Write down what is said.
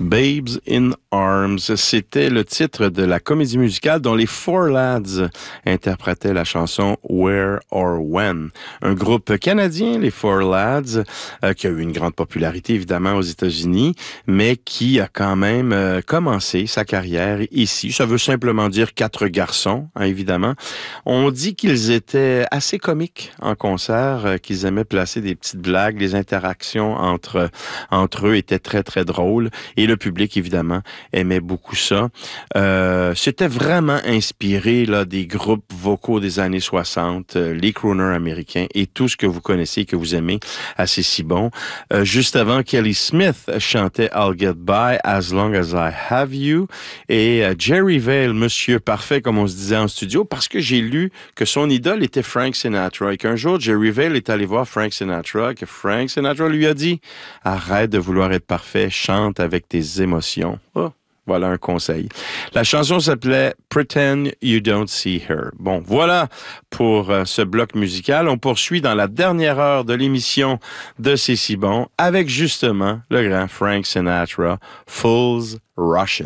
Babes in Arms, c'était le titre de la comédie musicale dont les Four Lads interprétaient la chanson Where or When. Un groupe canadien, les Four Lads, qui a eu une grande popularité évidemment aux États-Unis, mais qui a quand même commencé sa carrière ici. Ça veut simplement dire quatre garçons, hein, évidemment. On dit qu'ils étaient assez comiques en concert, qu'ils aimaient placer des petites blagues, les interactions entre eux étaient très très drôles. Et le public, évidemment, aimait beaucoup ça. C'était vraiment inspiré là, des groupes vocaux des années 60, les crooners américains et tout ce que vous connaissez et que vous aimez assez si bon. Juste avant, Kelly Smith chantait I'll Get By As Long As I Have You. Et Jerry Vale, monsieur parfait, comme on se disait en studio, parce que j'ai lu que son idole était Frank Sinatra et qu'un jour, Jerry Vale est allé voir Frank Sinatra, que Frank Sinatra lui a dit « Arrête de vouloir être parfait, chante avec tes émotions. » Oh, voilà un conseil. La chanson s'appelait « Pretend You Don't See Her ». Bon, voilà pour ce bloc musical. On poursuit dans la dernière heure de l'émission de C'est si bon avec justement le grand Frank Sinatra, « Fools Russian ».